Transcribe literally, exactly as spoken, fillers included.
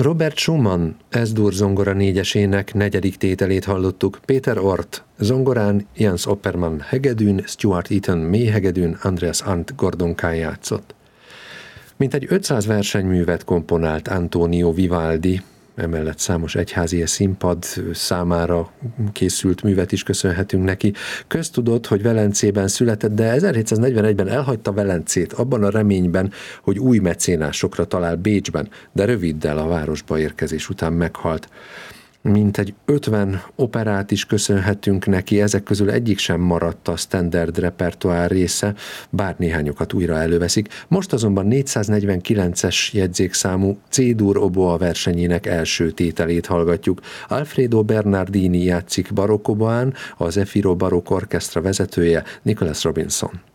Robert Schumann S-dur zongora négyesének negyedik tételét hallottuk. Péter Orth zongorán, Jens Oppermann hegedűn, Stuart Eaton mélyhegedűn, Andreas Arndt gordonkán játszott. Mintegy ötszáz versenyművet komponált Antonio Vivaldi, emellett számos egyházi és színpad számára készült művet is köszönhetünk neki. Köztudott, hogy Velencében született, de ezerhétszáznegyvenegyben elhagyta Velencét abban a reményben, hogy új mecénásokra talál Bécsben, de röviddel a városba érkezés után meghalt. Mintegy ötven operát is köszönhetünk neki, ezek közül egyik sem maradt a standard repertoár része, bár néhányokat újra előveszik. Most azonban négyszáznegyvenkilences jegyzékszámú C-dur oboa versenyének első tételét hallgatjuk. Alfredo Bernardini játszik barokkoboán, a Zefiro Barokk Orchestra vezetője Nicholas Robinson.